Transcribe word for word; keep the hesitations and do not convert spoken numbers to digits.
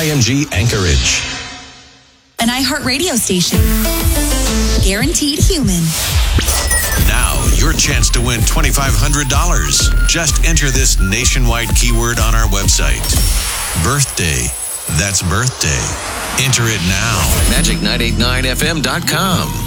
Y M G Anchorage. An iHeartRadio station. Guaranteed human. Now, your chance to win twenty-five hundred dollars. Just enter this nationwide keyword on our website. Birthday. That's birthday. Enter it now. magic nine eighty-nine F M dot com.